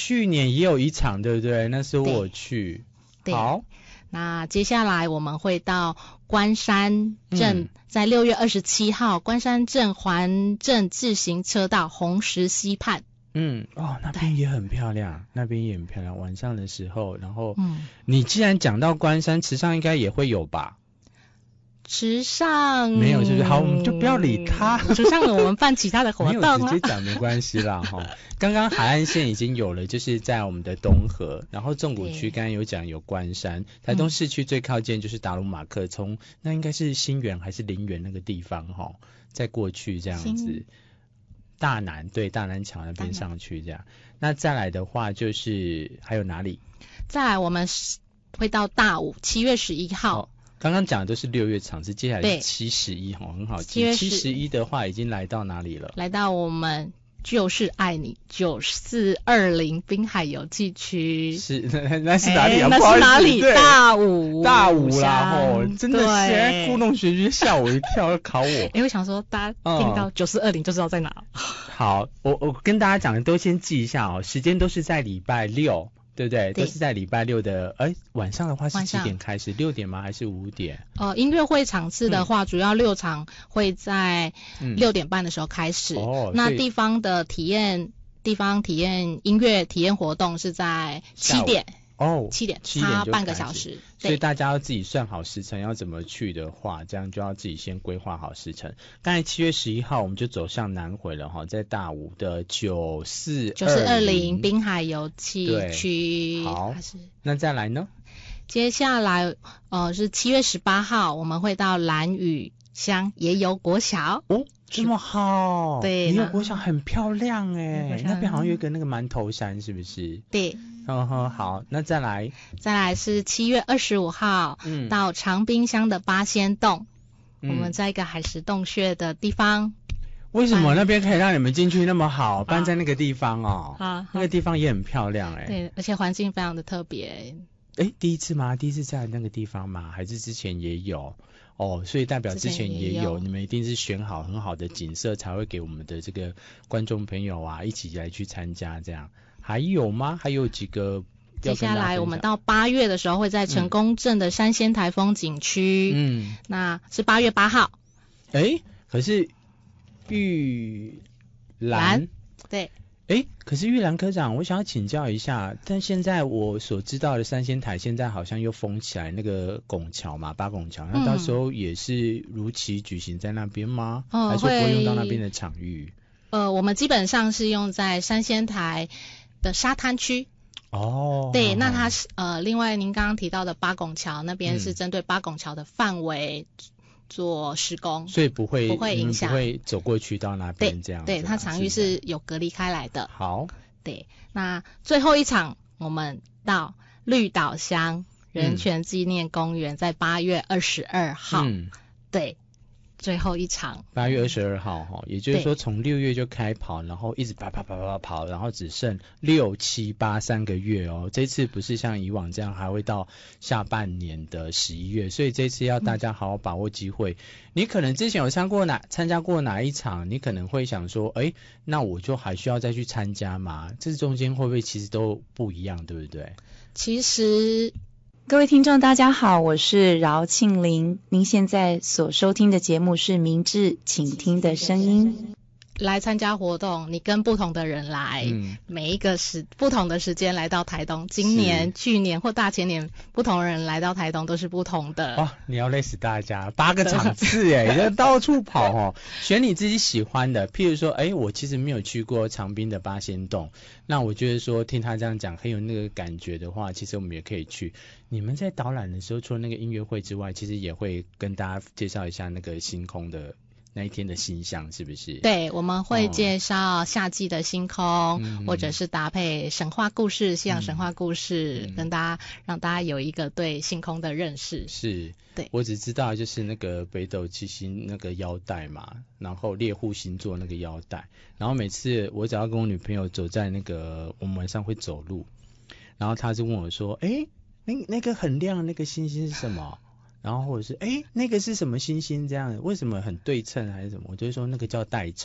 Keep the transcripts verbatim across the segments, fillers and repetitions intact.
去年也有一场，对不对？那时候我去。好， 那接下来我们会到关山镇，嗯、在六月二十七号，关山镇环镇自行车道红石溪畔。 嗯，哦，那边也很漂亮，那边也很漂亮。晚上的时候，然后，嗯，你既然讲到关山，池上应该也会有吧？ 池上没有，是不是？好，我们就不要理他。 池上我们办其他的活动、啊， 没有直接讲没关系啦哈。刚刚海岸线已经有了，就是在我们的东河，然后纵谷区刚刚有讲有关山，台东市区最靠近就是达鲁马克，从、嗯、那应该是新园还是林园那个地方哈，再过去这样子。大南对大南桥那边上去这样，那再来的话就是还有哪里？ 再来我们会到大武，七月十一号。 哦刚刚讲的都是六月场次，接下来是七十一哈，很好记。七十一的话已经来到哪里了？ 来到我们就是爱你九四二零滨海游记区。 是那那是哪里啊？ 欸、那是哪里？大武大武啦吼，真的是故弄玄虚，吓我一跳，要考我。 因为、欸、我想说大家听到九四二零就知道在哪。 嗯、好，我我跟大家讲的都先记一下哦，时间都是在礼拜六。对不对？对，都是在礼拜六的，哎，晚上的话是几点开始？六点吗？还是五点？ 呃，音乐会场次的话，嗯、主要六场会在六点半的时候开始。嗯、哦，那地方的体验，地方体验音乐体验活动是在七点。 哦， 七点， 七点差半个小时， 所以大家要自己算好时程，要怎么去的话，这样就要自己先规划好时程。刚才七月十一号我们就走向南回了哈，在大武的九四九四二零滨海游憩区。 好，那再来呢？ 接下来呃是七月十八号，我们会到兰屿乡野游国小。 哦，这么好， 对， 野游国小很漂亮哎，那边好像有一个那个馒头山，是不是？ 对。 嗯哼，好，那再来， 再来是七月二十五号，嗯，到长滨乡的八仙洞，嗯、我们在一个海蚀洞穴的地方。 为什么那边可以让你们进去那么好？搬在那个地方哦，啊，那个地方也很漂亮哎。 对，而且环境非常的特别。 哎，第一次吗？第一次在那个地方吗？还是之前也有？哦，所以代表之前也有，也有你们一定是选好很好的景色，才会给我们的这个观众朋友啊一起来去参加这样。还有吗？还有几个？ 接下来我们到八月的时候会在成功镇的山仙台风景区，嗯，那是八月八号。 哎，可是玉兰， 对， 哎，可是玉兰科长，我想要请教一下，但现在我所知道的山仙台现在好像又封起来那个拱桥嘛，八拱桥，那到时候也是如期举行在那边吗？嗯、还是不会用到那边的场域？ 呃，我们基本上是用在山仙台的沙滩区。 哦， 对，那它是呃，另外您刚刚提到的八拱桥那边是针对八拱桥的范围做施工， 所以不会不会影响， 不会走过去到那边这样。 对，它场域是有隔离开来的。 好， 对，那最后一场我们到绿岛乡人权纪念公园，在八月二十二号，嗯，对。最后一场八月二十二号哈，也就是说从六月就开跑，然后一直跑跑跑跑跑，然后只剩六七八三个月哦。这次不是像以往这样还会到下半年的十一月，所以这次要大家好好把握机会。嗯、你可能之前有参过哪参加过哪一场，你可能会想说，哎，那我就还需要再去参加吗？这中间会不会其实都不一样，对不对？ 其实。 各位听众大家好，我是饶庆玲，您现在所收听的节目是明智倾听的声音。 来参加活动，你跟不同的人来，嗯、每一个时不同的时间来到台东，今年、去年或大前年，不同人来到台东都是不同的。 哇，你要累死大家，八个场次耶，你要到处跑哦，选你自己喜欢的。譬如说，哎，我其实没有去过长滨的八仙洞，那我觉得说听他这样讲很有那个感觉的话，其实我们也可以去。你们在导览的时候，除了那个音乐会之外，其实也会跟大家介绍一下那个星空的。那一天的星象是不是？ 对，我们会介绍夏季的星空，哦、或者是搭配神话故事、西洋神话故事，嗯、跟大家让大家有一个对星空的认识。 是， 对， 我只知道就是那个北斗七星那个腰带嘛，然后猎户星座那个腰带，然后每次我只要跟我女朋友走在那个，我们晚上会走路，然后她就问我说，哎，那那个很亮的那个星星是什么？然后或者是哎，那个是什么星星？这样为什么很对称还是什么？我就说那个叫代茶，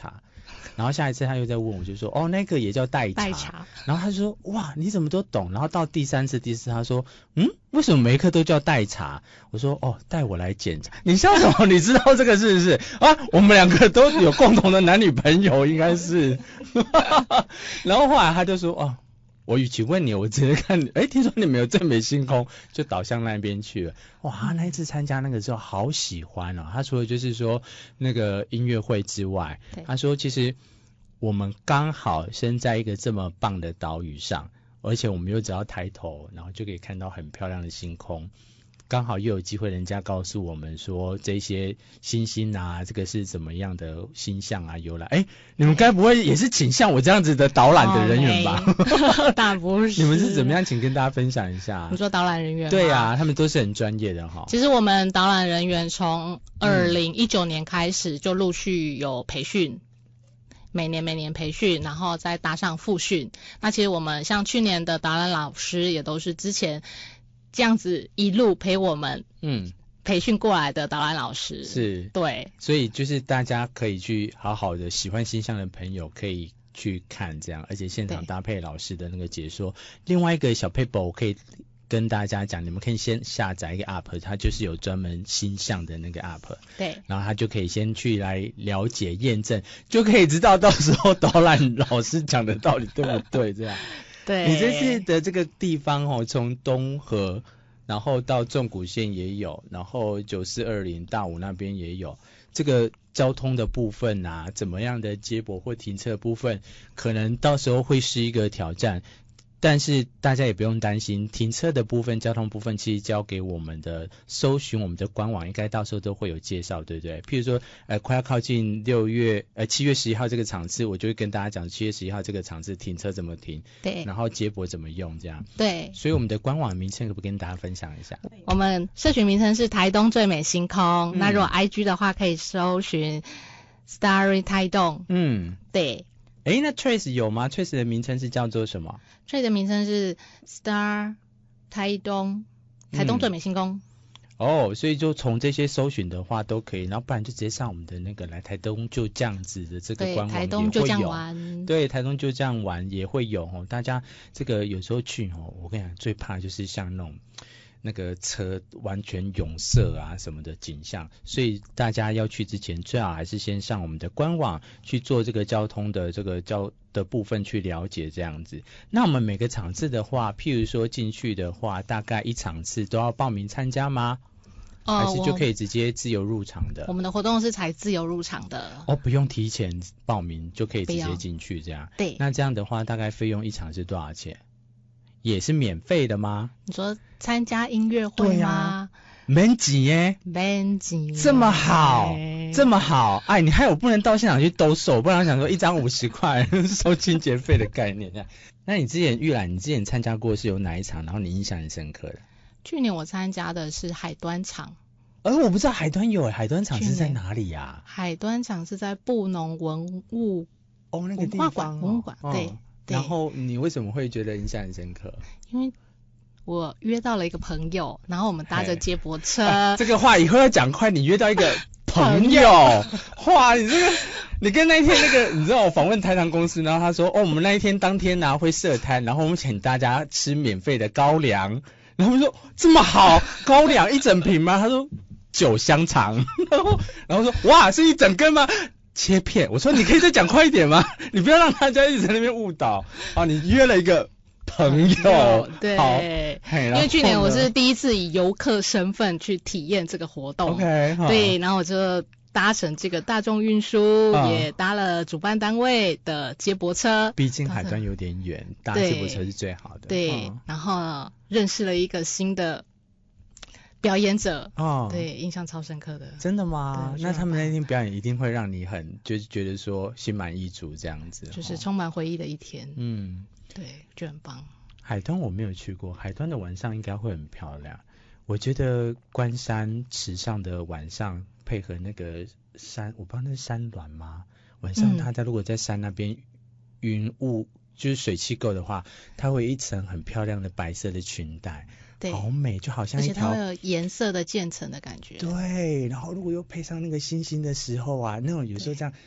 然后下一次他又在问我，就说哦那个也叫代茶， 代茶， 然后他就说哇你怎么都懂，然后到第三次第四次他说嗯为什么每一颗都叫代茶？我说哦带我来检查，你笑什么？你知道这个是不是啊？我们两个都有共同的男女朋友应该是，然后后来他就说哦。我与其问你，我直接看你，哎，听说你们有最美星空，就导向那边去了。哇，他那一次参加那个之后，好喜欢哦。他除了就是说那个音乐会之外，他说其实我们刚好身在一个这么棒的岛屿上，而且我们又只要抬头，然后就可以看到很漂亮的星空。刚好又有机会人家告诉我们说这些星星啊这个是怎么样的星象啊由来，哎你们该不会也是请像我这样子的导览的人员吧？ 大不是。 你们是怎么样？请跟大家分享一下。 你说导览人员吗？ 对啊，他们都是很专业的哈。 其实我们导览人员从二零一九年开始就陆续有培训，每年每年培训，然后再搭上复训。那其实我们像去年的导览老师也都是之前这样子一路陪我们嗯培训过来的导览老师。 是， 对， 所以就是大家可以去好好的喜欢星象的朋友可以去看这样，而且现场搭配老师的那个解说。另外一个小 paper 我可以跟大家讲，你们可以先下载一个 app， 它就是有专门星象的那个 app， 对， 然后它就可以先去来了解验证，就可以知道到时候导览老师讲的到底对不对这样。 对， 你这次的这个地方哦，从东河，然后到纵谷线也有，然后九四二零大武那边也有，这个交通的部分啊，怎么样的接驳或停车的部分，可能到时候会是一个挑战。但是大家也不用担心，停车的部分、交通部分，其实交给我们的搜寻我们的官网，应该到时候都会有介绍，对不对？譬如说，呃，快要靠近六月，呃，七月十一号这个场次，我就会跟大家讲七月十一号这个场次停车怎么停， 对， 然后接驳怎么用，这样。 对。 所以我们的官网名称可不可以跟大家分享一下？ 我们社群名称是台东最美星空，嗯、那如果 I G 的话，可以搜寻 Starry 台东。嗯，对。 诶，那 Trace 有吗？ Trace 的名称是叫做什么？ Trace 的名称是 Star 台东，台东最美星空。嗯哦，所以就从这些搜寻的话都可以，然后不然就直接上我们的那个来台东就这样子的这个官网也会有。 台东就这样玩。 对，台东就这样玩也会有哦。大家这个有时候去哦，我跟你讲最怕就是像那种那个车完全涌塞啊什么的景象，所以大家要去之前最好还是先上我们的官网去做这个交通的这个交的部分去了解这样子。那我们每个场次的话，譬如说进去的话，大概一场次都要报名参加吗？哦、还是就可以直接自由入场的？ 我们的活动是采自由入场的。 哦，不用提前报名就可以直接进去这样。 对。 那这样的话，大概费用一场是多少钱？也是免费的吗？ 你说参加音乐会吗？ 免钱耶， 免钱， 这么好，这么好，哎，你害我不能到现场去兜售，不然想说一张五十块收清洁费的概念。那你之前预览，你之前参加过是有哪一场，然后你印象很深刻的？ 去年我参加的是海端场。 呃，我不知道海端有，海端场是在哪里呀、啊？ 海端场是在布农文物哦那个地方、哦、 文化馆，文物馆、哦、对。 然后你为什么会觉得印象很深刻？ 因为我约到了一个朋友，然后我们搭着接驳车、 啊。这个话以后要讲快，你约到一个朋友，哇，你这个，你跟那一天那个，你知道我访问台糖公司，然后他说，哦，我们那一天当天呢、啊、会设摊，然后我们请大家吃免费的高粱，然后我们说这么好，高粱一整瓶吗？他说九香肠，然后然后说哇是一整根吗？切片，我说你可以再讲快一点吗？你不要让大家一直在那边误导啊！你约了一个朋友， 对， 好， 因为去年我是第一次以游客身份去体验这个活动 ，OK， 对，然后我就搭乘这个大众运输，啊、也搭了主办单位的接驳车， 毕竟海端有点远，搭接驳车是最好的， 对，嗯、然后认识了一个新的表演者，哦，对，印象超深刻的。 真的吗？那他们那天表演一定会让你很就是觉得说心满意足这样子， 就是充满回忆的一天。嗯，对，就很棒。 海端我没有去过，海端的晚上应该会很漂亮。我觉得关山池上的晚上配合那个山，我不知道那是山峦吗？晚上它在如果在山那边云雾就是水汽够的话，它会有一层很漂亮的白色的裙带。好美，就好像一条， 而且它有颜色的渐层的感觉。 对，然后如果又配上那个星星的时候啊，那种有时候这样，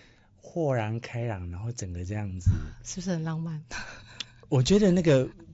豁然开朗，然后整个这样子， 是不是很浪漫？ 我觉得那个